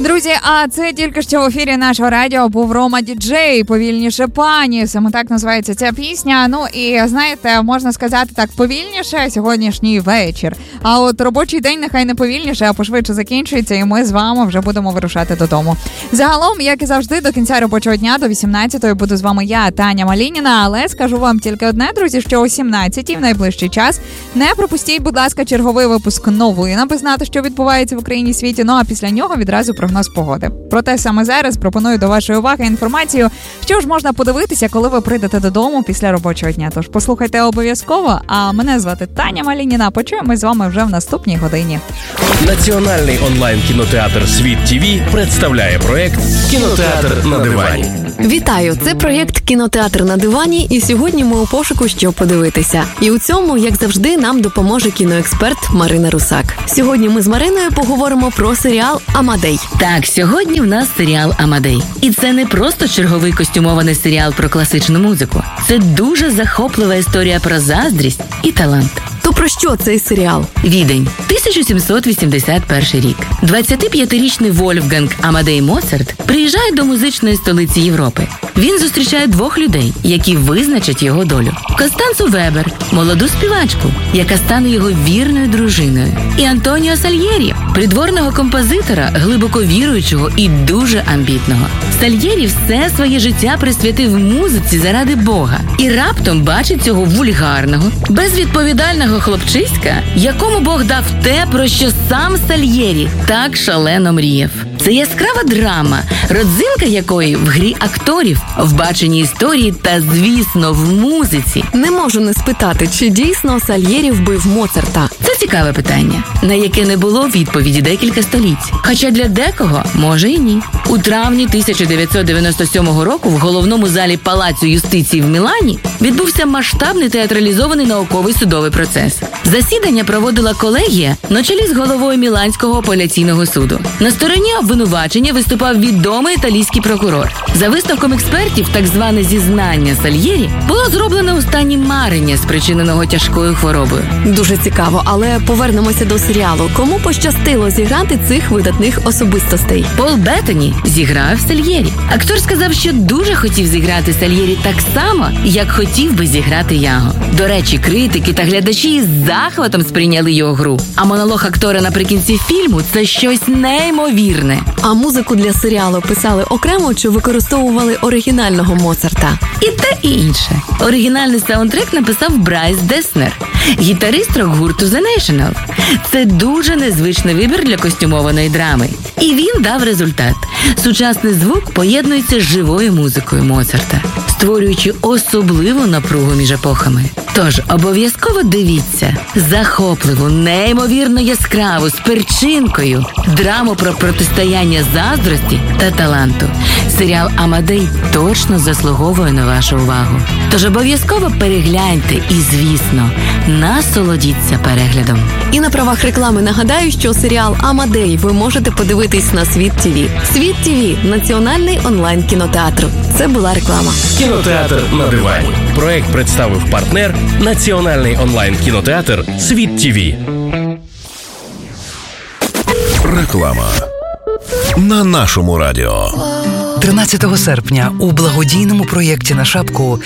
Друзі, а це тільки що в ефірі нашого радіо був Рома Діджей, «Повільніше пані». Саме так називається ця пісня. Ну і, знаєте, можна сказати так, повільніше сьогоднішній вечір. А от робочий день нехай не повільніше, а пошвидше закінчується, і ми з вами вже будемо вирушати додому. Загалом, як і завжди, до кінця робочого дня, до 18-ї, буду з вами я, Таня Малініна. Але скажу вам тільки одне, друзі, що о 17-й в найближчий час не пропустіть, будь ласка, черговий випуск новин, аби знати, що відбувається в Україні і світі. Ну а після нього відразу прогноз погоди. Проте саме зараз пропоную до вашої уваги інформацію, що ж можна подивитися, коли ви прийдете додому після робочого дня. Тож послухайте обов'язково. А мене звати Таня Малініна. Почуємось з вами вже в наступній годині. Національний онлайн-кінотеатр «Світ ТВ» представляє проєкт «Кінотеатр на дивані». Вітаю! Це проєкт «Кінотеатр на дивані», і сьогодні ми у пошуку, що подивитися. І у цьому, як завжди, нам допоможе кіноексперт Марина Русак. Сьогодні ми з Мариною поговоримо про серіал «Амадей». Так, сьогодні в нас серіал «Амадей». І це не просто черговий костюмований серіал про класичну музику. Це дуже захоплива історія про заздрість і талант. То про що цей серіал? Відень, 1781 рік. 25-річний Вольфганг Амадей Моцарт приїжджає до музичної столиці Європи. Він зустрічає двох людей, які визначать його долю. Констанцу Вебер, молоду співачку, яка стане його вірною дружиною. І Антоніо Сальєрі, придворного композитора, глибоко віруючого і дуже амбітного. Сальєрі все своє життя присвятив музиці заради Бога. І раптом бачить цього вульгарного, безвідповідального хлопчиська, якому Бог дав те, про що сам Сальєрі так шалено мріяв. Це яскрава драма, родзинка якої в грі акторів, в баченні історії та, звісно, в музиці. Не можу не спитати, чи дійсно Сальєрі вбив Моцарта. Це цікаве питання, на яке не було відповіді декілька століть. Хоча для декого, може і ні. У травні 1997 року в головному залі Палацу юстиції в Мілані відбувся масштабний театралізований науковий судовий процес. Засідання проводила колегія на чолі з головою Міланського апеляційного суду. На стороні обвинувачення виступав відомий італійський прокурор. За висновком експертів, так зване зізнання Сальєрі було зроблено у стані марення, спричиненого тяжкою хворобою. Дуже цікаво, але повернемося до серіалу. Кому пощастило зіграти цих видатних особистостей? Пол Беттані зіграв Сальєрі. Актор сказав, що дуже хотів зіграти Сальєрі так само, як хотів би зіграти Яго. До речі, критики та глядачі з захватом сприйняли його гру. А монолог актора наприкінці фільму – це щось неймовірне. А музику для серіалу писали окремо чи використовували оригінального Моцарта? І те, і інше. Оригінальний саундтрек написав Брайс Деснер, гітарист рок-гурту The National. Це дуже незвичний вибір для костюмованої драми. І він дав результат. Сучасний звук поєднується з живою музикою Моцарта, створюючи особливу напругу між епохами. Тож обов'язково дивіться захопливу, неймовірно яскраву, з перчинкою драму про протистояння заздрості та таланту. Серіал «Амадей» точно заслуговує на вашу увагу. Тож обов'язково перегляньте і, звісно, насолодіться переглядом. І на правах реклами нагадаю, що серіал «Амадей» ви можете подивитись на Світ ТВ. Світ ТВ – національний онлайн-кінотеатр. Це була реклама. Кінотеатр на дивані. Проект представив партнер Національний онлайн-кінотеатр «Світ ТВ». Реклама на нашому радіо. 13 серпня у благодійному проєкті «На шапку»